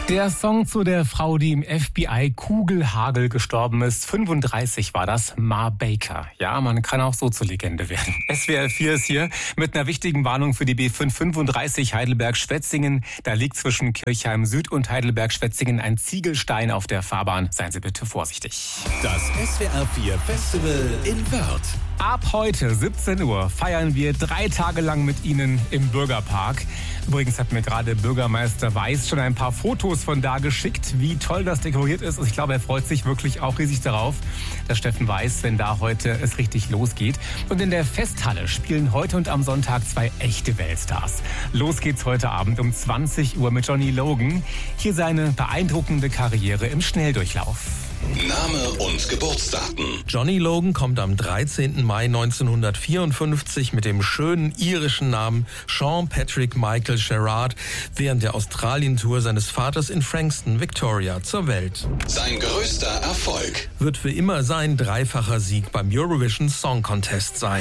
Der Song zu der Frau, die im FBI Kugelhagel gestorben ist, 35 war das, Ma Baker. Ja, man kann auch so zur Legende werden. SWR 4 ist hier mit einer wichtigen Warnung für die B535 Heidelberg-Schwetzingen. Da liegt zwischen Kirchheim Süd und Heidelberg-Schwetzingen ein Ziegelstein auf der Fahrbahn. Seien Sie bitte vorsichtig. Das SWR 4 Festival in Wörth. Ab heute 17 Uhr feiern wir 3 Tage lang mit Ihnen im Bürgerpark. Übrigens hat mir gerade Bürgermeister Weiß schon ein paar Fotos von da geschickt, wie toll das dekoriert ist. Und ich glaube, er freut sich wirklich auch riesig darauf, dass Steffen Weiß, wenn da heute es richtig losgeht. Und in der Festhalle spielen heute und am Sonntag 2 echte Weltstars. Los geht's heute Abend um 20 Uhr mit Johnny Logan. Hier seine beeindruckende Karriere im Schnelldurchlauf. Name und Geburtsdaten. Johnny Logan kommt am 13. Mai 1954 mit dem schönen irischen Namen Sean Patrick Michael Gerard während der Australien-Tour seines Vaters in Frankston, Victoria, zur Welt. Sein größter Erfolg Wird für immer sein dreifacher Sieg beim Eurovision Song Contest sein.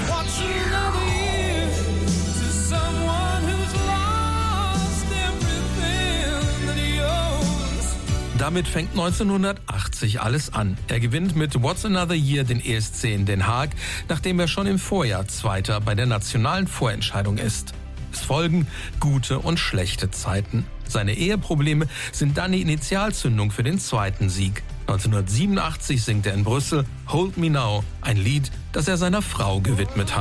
Damit fängt 1980 alles an. Er gewinnt mit What's Another Year den ESC in Den Haag, nachdem er schon im Vorjahr Zweiter bei der nationalen Vorentscheidung ist. Es folgen gute und schlechte Zeiten. Seine Eheprobleme sind dann die Initialzündung für den zweiten Sieg. 1987 singt er in Brüssel Hold Me Now, ein Lied, das er seiner Frau gewidmet hat.